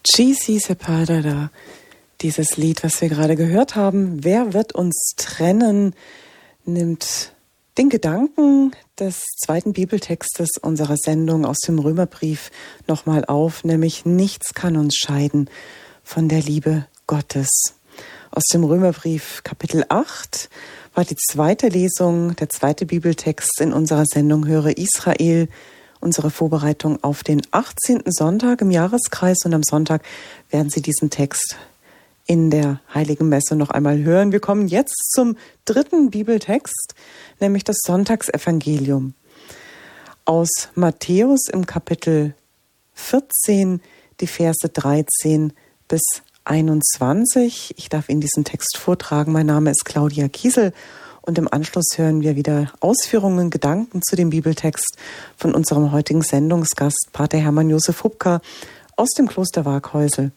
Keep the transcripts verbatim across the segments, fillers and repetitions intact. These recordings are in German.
Ci si separara, dieses Lied, was wir gerade gehört haben, wer wird uns trennen, nimmt den Gedanken des zweiten Bibeltextes unserer Sendung aus dem Römerbrief nochmal auf, nämlich nichts kann uns scheiden von der Liebe Gottes. Aus dem Römerbrief Kapitel acht war die zweite Lesung, der zweite Bibeltext in unserer Sendung Höre Israel, unsere Vorbereitung auf den achtzehnten Sonntag im Jahreskreis, und am Sonntag werden Sie diesen Text in der Heiligen Messe noch einmal hören. Wir kommen jetzt zum dritten Bibeltext, nämlich das Sonntagsevangelium. Aus Matthäus im Kapitel vierzehn, die Verse dreizehn bis einundzwanzig. Ich darf Ihnen diesen Text vortragen. Mein Name ist Claudia Kiesel und im Anschluss hören wir wieder Ausführungen, Gedanken zu dem Bibeltext von unserem heutigen Sendungsgast, Pater Hermann Josef Hupka aus dem Kloster Waaghäusel.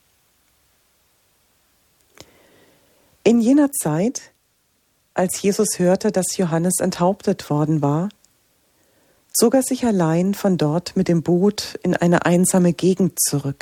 In jener Zeit, als Jesus hörte, dass Johannes enthauptet worden war, zog er sich allein von dort mit dem Boot in eine einsame Gegend zurück.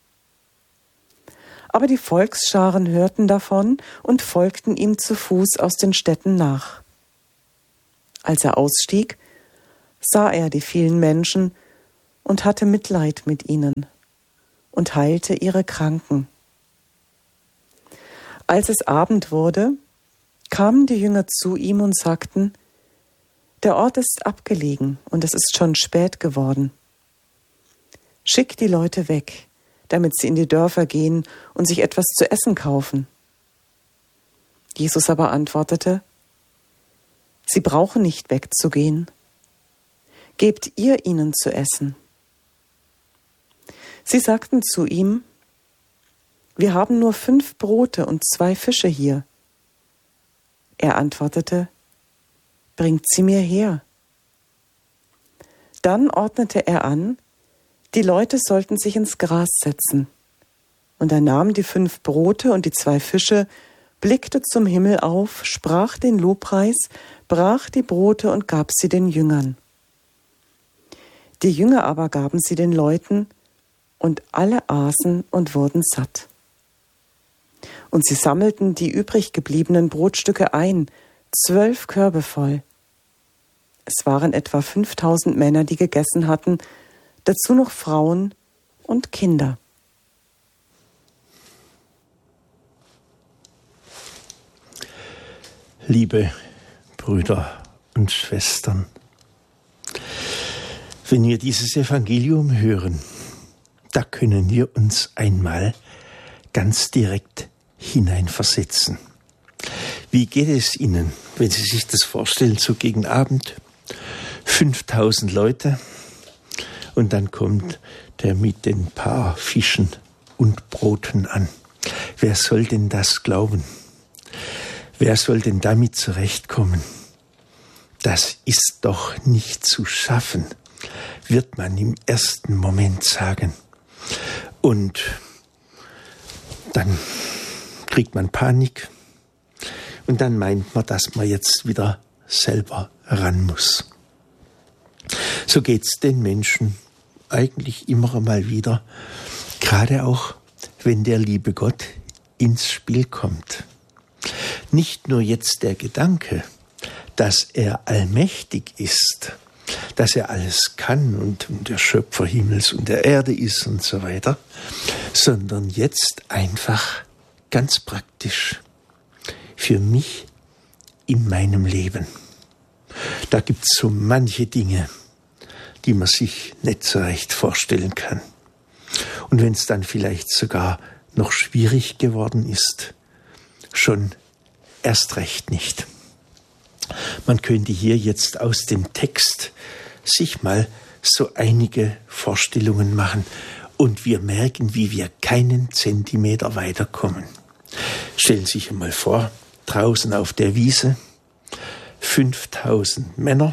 Aber die Volksscharen hörten davon und folgten ihm zu Fuß aus den Städten nach. Als er ausstieg, sah er die vielen Menschen und hatte Mitleid mit ihnen und heilte ihre Kranken. Als es Abend wurde, kamen die Jünger zu ihm und sagten: Der Ort ist abgelegen und es ist schon spät geworden. Schick die Leute weg, damit sie in die Dörfer gehen und sich etwas zu essen kaufen. Jesus aber antwortete: Sie brauchen nicht wegzugehen. Gebt ihr ihnen zu essen. Sie sagten zu ihm: Wir haben nur fünf Brote und zwei Fische hier. Er antwortete: Bringt sie mir her. Dann ordnete er an, die Leute sollten sich ins Gras setzen. Und er nahm die fünf Brote und die zwei Fische, blickte zum Himmel auf, sprach den Lobpreis, brach die Brote und gab sie den Jüngern. Die Jünger aber gaben sie den Leuten, und alle aßen und wurden satt. Und sie sammelten die übrig gebliebenen Brotstücke ein, zwölf Körbe voll. Es waren etwa fünftausend Männer, die gegessen hatten, dazu noch Frauen und Kinder. Liebe Brüder und Schwestern, wenn wir dieses Evangelium hören, da können wir uns einmal ganz direkt hineinversetzen. Wie geht es Ihnen, wenn Sie sich das vorstellen, so gegen Abend, fünftausend Leute, und dann kommt der mit den paar Fischen und Broten an. Wer soll denn das glauben? Wer soll denn damit zurechtkommen? Das ist doch nicht zu schaffen, wird man im ersten Moment sagen. Und dann kriegt man Panik und dann meint man, dass man jetzt wieder selber ran muss. So geht's den Menschen eigentlich immer mal wieder, gerade auch, wenn der liebe Gott ins Spiel kommt. Nicht nur jetzt der Gedanke, dass er allmächtig ist, dass er alles kann und der Schöpfer Himmels und der Erde ist und so weiter, sondern jetzt einfach ganz praktisch für mich in meinem Leben. Da gibt's so manche Dinge, die man sich nicht so recht vorstellen kann. Und wenn es dann vielleicht sogar noch schwierig geworden ist, schon erst recht nicht. Man könnte hier jetzt aus dem Text sich mal so einige Vorstellungen machen und wir merken, wie wir keinen Zentimeter weiterkommen. Stellen Sie sich einmal vor, draußen auf der Wiese, fünftausend Männer,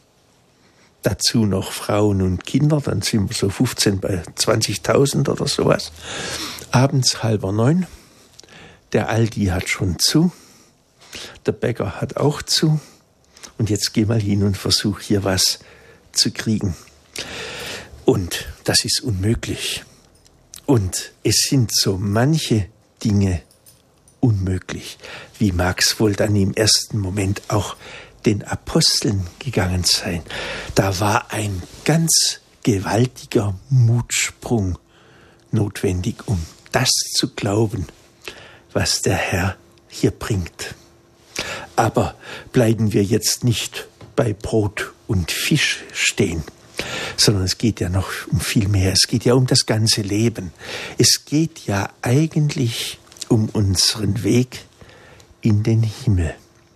dazu noch Frauen und Kinder, dann sind wir so fünfzehn bei zwanzigtausend oder sowas. Abends halber neun, der Aldi hat schon zu, der Bäcker hat auch zu, und jetzt geh mal hin und versuch hier was zu kriegen. Und das ist unmöglich. Und es sind so manche Dinge unmöglich. Wie mag es wohl dann im ersten Moment auch den Aposteln gegangen sein? Da war ein ganz gewaltiger Mutsprung notwendig, um das zu glauben, was der Herr hier bringt. Aber bleiben wir jetzt nicht bei Brot und Fisch stehen, sondern es geht ja noch um viel mehr. Es geht ja um das ganze Leben. Es geht ja eigentlich um unseren Weg in den Himmel.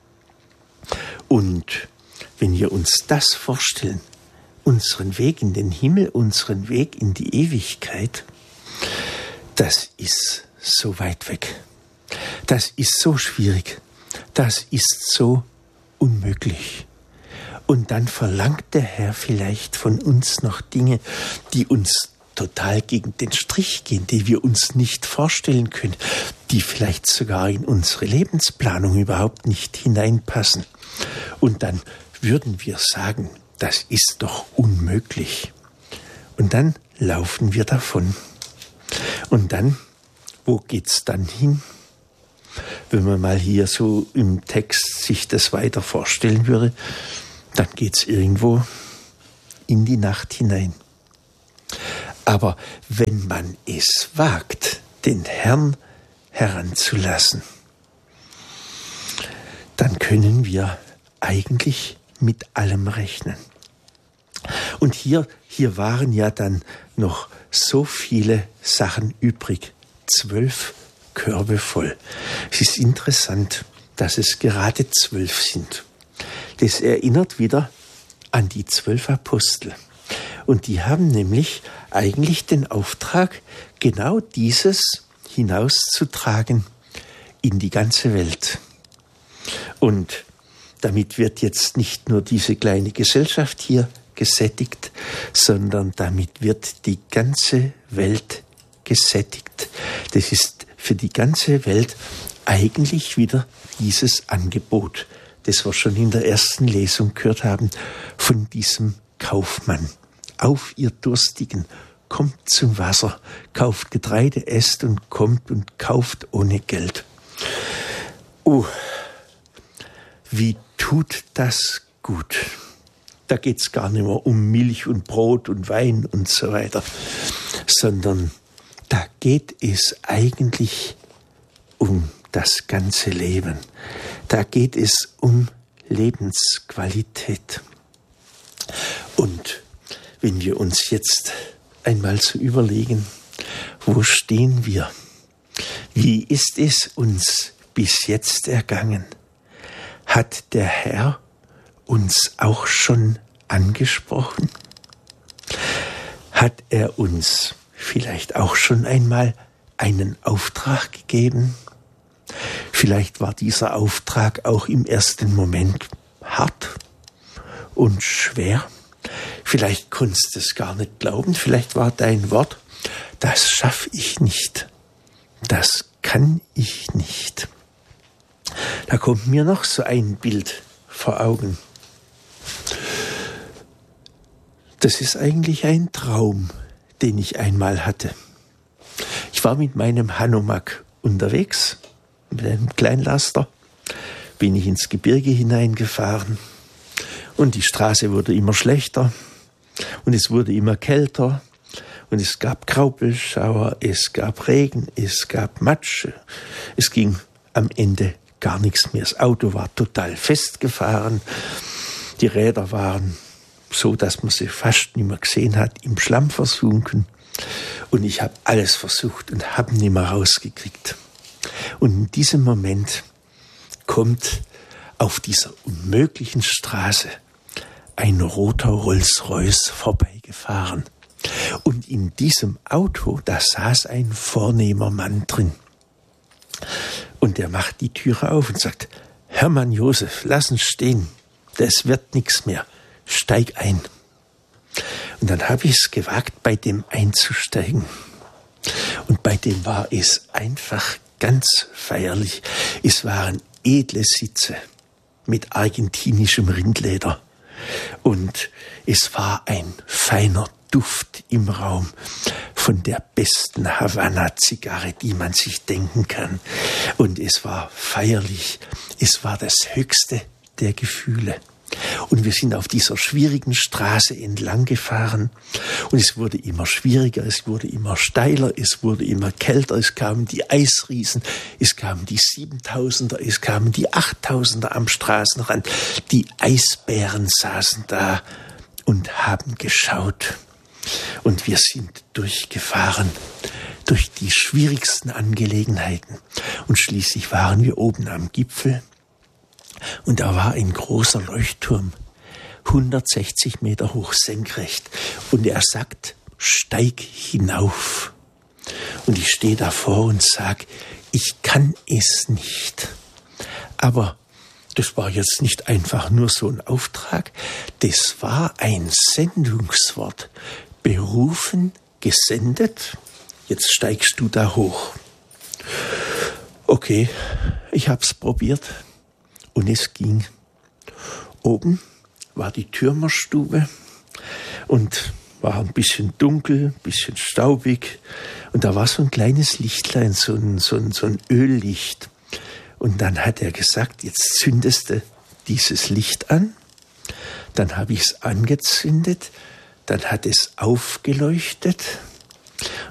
Und wenn wir uns das vorstellen, unseren Weg in den Himmel, unseren Weg in die Ewigkeit, das ist so weit weg. Das ist so schwierig. Das ist so unmöglich. Und dann verlangt der Herr vielleicht von uns noch Dinge, die uns total gegen den Strich gehen, die wir uns nicht vorstellen können, die vielleicht sogar in unsere Lebensplanung überhaupt nicht hineinpassen. Und dann würden wir sagen, das ist doch unmöglich. Und dann laufen wir davon. Und dann, wo geht's dann hin? Wenn man mal hier so im Text sich das weiter vorstellen würde, dann geht's irgendwo in die Nacht hinein. Aber wenn man es wagt, den Herrn heranzulassen, dann können wir eigentlich mit allem rechnen. Und hier, hier waren ja dann noch so viele Sachen übrig. Zwölf Körbe voll. Es ist interessant, dass es gerade zwölf sind. Das erinnert wieder an die zwölf Apostel. Und die haben nämlich eigentlich den Auftrag, genau dieses hinauszutragen in die ganze Welt. Und damit wird jetzt nicht nur diese kleine Gesellschaft hier gesättigt, sondern damit wird die ganze Welt gesättigt. Das ist für die ganze Welt eigentlich wieder dieses Angebot, das wir schon in der ersten Lesung gehört haben, von diesem Kaufmann. Auf, ihr Durstigen, kommt zum Wasser, kauft Getreide, esst und kommt und kauft ohne Geld. Oh, wie tut das gut. Da geht's gar nicht mehr um Milch und Brot und Wein und so weiter, sondern da geht es eigentlich um das ganze Leben. Da geht es um Lebensqualität. Und wenn wir uns jetzt einmal so überlegen, wo stehen wir? Wie ist es uns bis jetzt ergangen? Hat der Herr uns auch schon angesprochen? Hat er uns vielleicht auch schon einmal einen Auftrag gegeben? Vielleicht war dieser Auftrag auch im ersten Moment hart und schwer. Vielleicht konntest du es gar nicht glauben. Vielleicht war dein Wort, das schaffe ich nicht. Das kann ich nicht. Da kommt mir noch so ein Bild vor Augen. Das ist eigentlich ein Traum, den ich einmal hatte. Ich war mit meinem Hanomag unterwegs, mit einem Kleinlaster, bin ich ins Gebirge hineingefahren und die Straße wurde immer schlechter und es wurde immer kälter und es gab Graupelschauer, es gab Regen, es gab Matsch, es ging am Ende gar nichts mehr. Das Auto war total festgefahren, die Räder waren so, dass man sie fast nicht mehr gesehen hat, im Schlamm versunken. Und ich habe alles versucht und habe nicht mehr rausgekriegt. Und in diesem Moment kommt auf dieser unmöglichen Straße ein roter Rolls-Royce vorbeigefahren. Und in diesem Auto, da saß ein vornehmer Mann drin. Und der macht die Türe auf und sagt, Hermann Josef, lass uns stehen, das wird nichts mehr, steig ein. Und dann habe ich es gewagt, bei dem einzusteigen. Und bei dem war es einfach ganz feierlich. Es waren edle Sitze mit argentinischem Rindleder. Und es war ein feiner Duft im Raum von der besten Havanna-Zigarre, die man sich denken kann. Und es war feierlich. Es war das höchste der Gefühle. Und wir sind auf dieser schwierigen Straße entlang gefahren und es wurde immer schwieriger, es wurde immer steiler, es wurde immer kälter, es kamen die Eisriesen, es kamen die Siebentausender, es kamen die Achttausender am Straßenrand. Die Eisbären saßen da und haben geschaut. Und wir sind durchgefahren durch die schwierigsten Angelegenheiten. Und schließlich waren wir oben am Gipfel. Und da war ein großer Leuchtturm, hundertsechzig Meter hoch, senkrecht. Und er sagt, steig hinauf. Und ich stehe davor und sage, ich kann es nicht. Aber das war jetzt nicht einfach nur so ein Auftrag, das war ein Sendungswort. Berufen, gesendet, jetzt steigst du da hoch. Okay, ich hab's probiert. Und es ging. Oben war die Türmerstube und war ein bisschen dunkel, ein bisschen staubig. Und da war so ein kleines Lichtlein, so ein, so ein, so ein Öllicht. Und dann hat er gesagt, jetzt zündest du dieses Licht an. Dann habe ich es angezündet. Dann hat es aufgeleuchtet.